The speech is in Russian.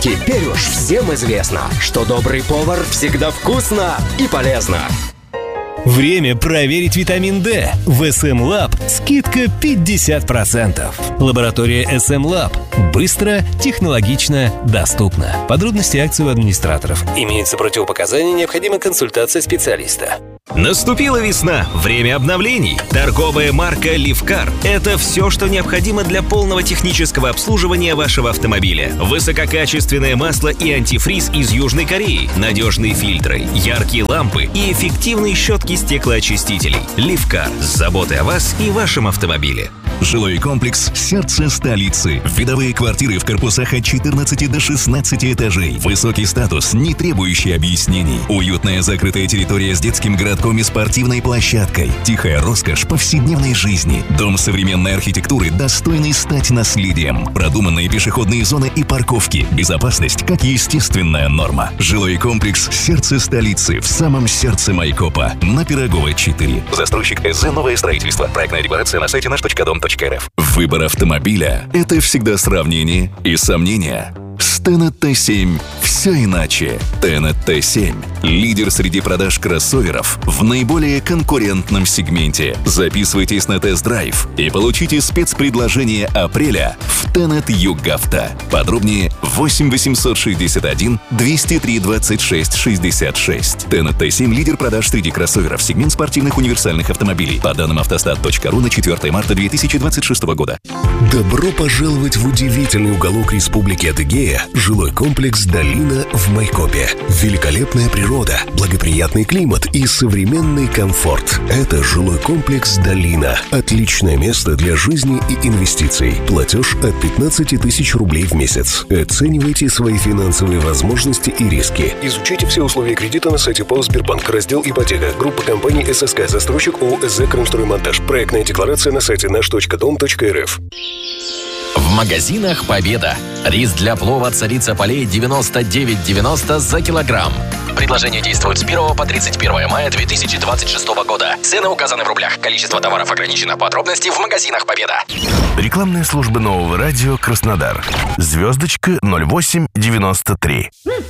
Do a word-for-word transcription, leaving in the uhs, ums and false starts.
Теперь уж всем известно, что добрый повар всегда вкусно и полезно. Время проверить витамин D. В эс эм Lab скидка пятьдесят процентов. Лаборатория эс эм Lab. Быстро, технологично, доступно. Подробности акции у администраторов. Имеются противопоказания, необходима консультация специалиста. Наступила весна, время обновлений. Торговая марка Ливкар – это все, что необходимо для полного технического обслуживания вашего автомобиля. Высококачественное масло и антифриз из Южной Кореи, надежные фильтры, яркие лампы и эффективные щетки стеклоочистителей. Ливкар – с заботой о вас и вашем автомобиле. Жилой комплекс «Сердце столицы». Видовые квартиры в корпусах от четырнадцати до шестнадцати этажей. Высокий статус, не требующий объяснений. Уютная закрытая территория с детским городком и спортивной площадкой. Тихая роскошь повседневной жизни. Дом современной архитектуры, достойный стать наследием. Продуманные пешеходные зоны и парковки. Безопасность как естественная норма. Жилой комплекс «Сердце столицы» в самом сердце Майкопа. На Пироговой, четыре. Застройщик ЭСЗ «Новое строительство». Проектная декларация на сайте наш точка дом точка эр эф. Выбор автомобиля – это всегда сравнение и сомнения. С Tenet тэ семь все иначе. Tenet тэ семь – лидер среди продаж кроссоверов в наиболее конкурентном сегменте. Записывайтесь на тест-драйв и получите спецпредложение апреля в Tenet Югавто. Подробнее восемь восемьсот шестьдесят один двести три двадцать шесть шестьдесят шесть. Tenet тэ семь – лидер продаж среди кроссоверов, сегмент спортивных универсальных автомобилей. По данным автостат точка ру на четвёртое марта две тысячи двадцать шестого года. Добро пожаловать в удивительный уголок Республики Адыгея, жилой комплекс «Долина» в Майкопе. Великолепная природа, благоприятный климат и современный комфорт. Это жилой комплекс «Долина». Отличное место для жизни и инвестиций. Платеж от пятнадцати тысяч рублей в месяц. Оценивайте свои финансовые возможности и риски. Изучите все условия кредита на сайте ПАО «Сбербанк», раздел «Ипотека». Группа компаний ССК, застройщик ООО «СЗ Крымстроймонтаж». Проектная декларация на сайте наш точка дом точка эр эф. В магазинах «Победа». Рис для плова «Царица полей» девяносто девять девяносто за килограмм. Предложение действует с первого по тридцать первое мая две тысячи двадцать шестого года. Цены указаны в рублях. Количество товаров ограничено. Подробности в магазинах «Победа». Рекламная служба нового радио «Краснодар». Звездочка ноль восемь девяносто три.